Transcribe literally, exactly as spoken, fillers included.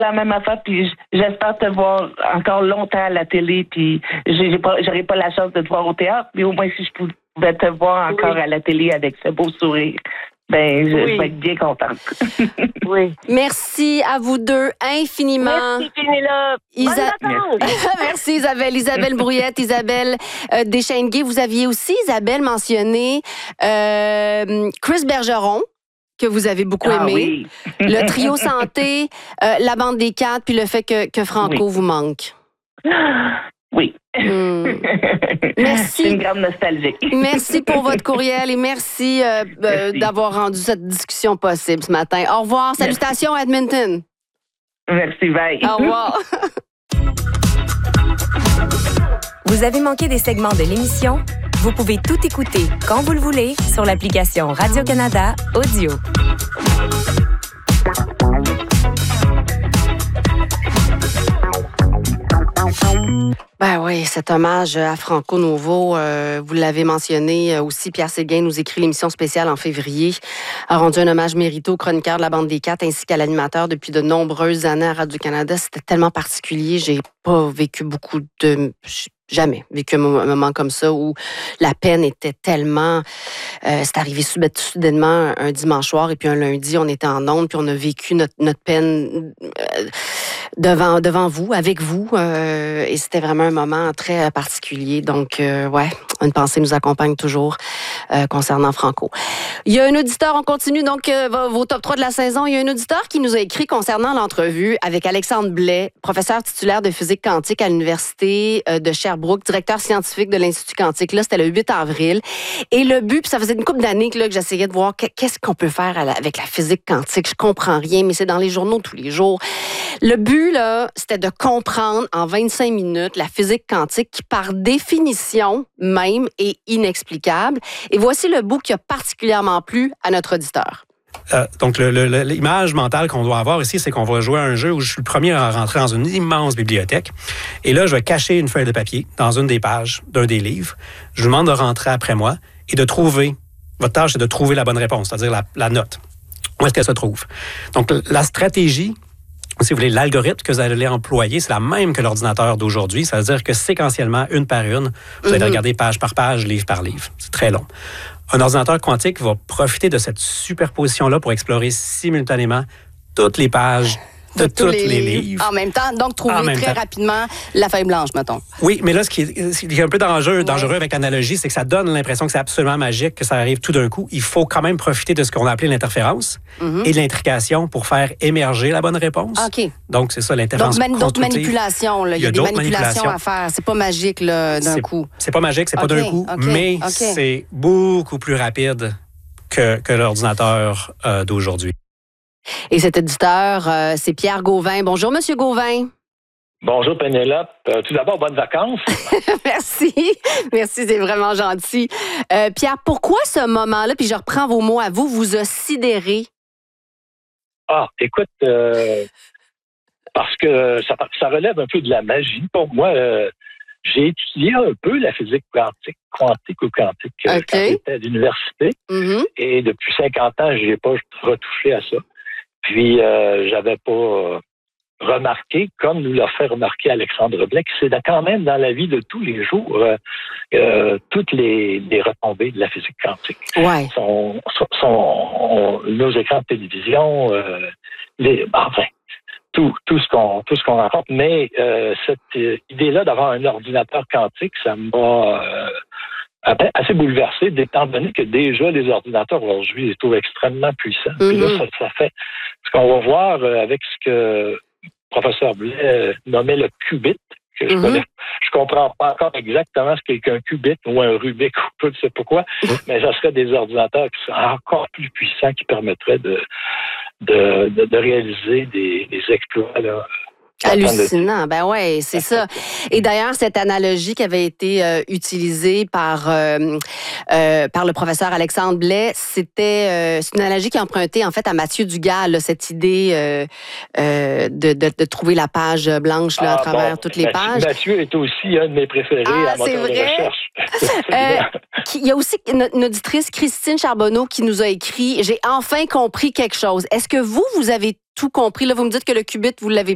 la même affaire, puis j'espère te voir encore longtemps à la télé, puis j'ai, j'ai pas, j'aurai pas la chance de te voir au théâtre, mais au moins si je pouvais te voir encore oui. à la télé avec ce beau sourire, ben je, oui. je vais être bien contente. Oui. Merci à vous deux infiniment. Merci Pénélope. Isa... Merci. Merci Isabelle. Isabelle Brouillette, Isabelle euh, Deschênes-Gay. Vous aviez aussi, Isabelle, mentionné euh, Chris Bergeron, que vous avez beaucoup ah, aimé. Oui. Le trio santé, euh, la bande des quatre, puis le fait que, que Franco oui. vous manque. Oui. Mmh. Merci. C'est une grande nostalgie. Merci pour votre courriel et merci, euh, merci. Euh, d'avoir rendu cette discussion possible ce matin. Au revoir. Merci. Salutations à Edmonton. Merci, bye. Au revoir. Vous avez manqué des segments de l'émission? Vous pouvez tout écouter quand vous le voulez sur l'application Radio-Canada Audio. Ben oui, cet hommage à Franco Nouveau, euh, vous l'avez mentionné aussi, Pierre Séguin nous écrit l'émission spéciale en février, a rendu un hommage mérité au chroniqueur de la bande des quatre ainsi qu'à l'animateur depuis de nombreuses années à Radio-Canada. C'était tellement particulier, j'ai pas vécu beaucoup de... Jamais vécu un moment comme ça où la peine était tellement... Euh, c'est arrivé soudainement un dimanche soir et puis un lundi, on était en ondes puis on a vécu notre, notre peine euh, devant, devant vous, avec vous. Euh, et c'était vraiment un moment très particulier. Donc, euh, ouais, une pensée nous accompagne toujours euh, concernant Franco. Il y a un auditeur, on continue donc euh, vos top trois de la saison. Il y a un auditeur qui nous a écrit concernant l'entrevue avec Alexandre Blais, professeur titulaire de physique quantique à l'Université de Sherbrooke, directeur scientifique de l'Institut quantique. Là, c'était le huit avril. Et le but, puis ça faisait une couple d'années que, là, que j'essayais de voir qu'est-ce qu'on peut faire à la, avec la physique quantique. Je comprends rien, mais c'est dans les journaux tous les jours. Le but, là, c'était de comprendre en vingt-cinq minutes la physique quantique qui, par définition même, est inexplicable. Et voici le bout qui a particulièrement plu à notre auditeur. Euh, donc, le, le, l'image mentale qu'on doit avoir ici, c'est qu'on va jouer à un jeu où je suis le premier à rentrer dans une immense bibliothèque. Et là, je vais cacher une feuille de papier dans une des pages d'un des livres. Je vous demande de rentrer après moi et de trouver, votre tâche, c'est de trouver la bonne réponse, c'est-à-dire la, la note. Où est-ce qu'elle se trouve? Donc, la stratégie, si vous voulez, l'algorithme que vous allez employer, c'est la même que l'ordinateur d'aujourd'hui. Ça veut dire que séquentiellement, une par une, vous allez mm-hmm. regarder page par page, livre par livre. C'est très long. Un ordinateur quantique va profiter de cette superposition-là pour explorer simultanément toutes les pages de, de tous les, les livres. livres. En même temps, donc trouver très temps. rapidement la feuille blanche, mettons. Oui, mais là, ce qui est, ce qui est un peu dangereux, ouais. dangereux avec l'analogie, c'est que ça donne l'impression que c'est absolument magique, que ça arrive tout d'un coup. Il faut quand même profiter de ce qu'on a appelé l'interférence mm-hmm. et de l'intrication pour faire émerger la bonne réponse. OK. Donc, c'est ça, l'interférence Donc, d'autres manipulations. Là. Il y a, Il y a des manipulations, manipulations à faire. C'est pas magique là, d'un c'est, coup. C'est pas magique, c'est okay. pas d'un coup, okay. mais okay. c'est beaucoup plus rapide que, que l'ordinateur euh, d'aujourd'hui. Et cet auditeur, euh, c'est Pierre Gauvin. Bonjour, Monsieur Gauvin. Bonjour, Pénélope. Euh, tout d'abord, bonnes vacances. Merci. Merci, c'est vraiment gentil. Euh, Pierre, pourquoi ce moment-là, puis je reprends vos mots à vous, vous a sidéré? Ah, écoute, euh, parce que ça, ça relève un peu de la magie. Pour moi, euh, j'ai étudié un peu la physique quantique, quantique ou quantique okay. quand j'étais à l'université. Mm-hmm. Et depuis cinquante ans, je n'ai pas retouché à ça. Puis, euh, j'avais pas euh, remarqué, comme nous l'a fait remarquer Alexandre Blais, que c'est quand même dans la vie de tous les jours, euh, euh, toutes les, les retombées de la physique quantique. Ouais. Sont, sont, sont on, nos écrans de télévision, euh, les, enfin, tout, tout ce qu'on, tout ce qu'on rencontre. Mais euh, cette euh, idée-là d'avoir un ordinateur quantique, ça m'a euh, assez bouleversé, étant donné que déjà les ordinateurs aujourd'hui les trouvent extrêmement puissants. Mm-hmm. Puis là, ça, ça fait ce qu'on va voir avec ce que le professeur Blais nommait le qubit, que je, mm-hmm. connais, je comprends pas encore exactement ce qu'est qu'un qubit ou un Rubik ou peu, je sais pas quoi, mm-hmm. mais ça serait des ordinateurs qui sont encore plus puissants, qui permettraient de, de, de, de réaliser des, des exploits là. Hallucinant, ben ouais, c'est ça. Et d'ailleurs, cette analogie qui avait été euh, utilisée par euh, euh, par le professeur Alexandre Blais, c'était euh, c'est une analogie qui est empruntée en fait à Mathieu Dugal, là, cette idée euh, euh, de, de, de trouver la page blanche là, ah, à travers bon, toutes les Mathieu, pages. Mathieu est aussi un de mes préférés ah, à moteur de recherche. euh, il y a aussi une auditrice, Christine Charbonneau, qui nous a écrit « J'ai enfin compris quelque chose ». Est-ce que vous, vous avez tout compris? Là, vous me dites que le qubit, vous l'avez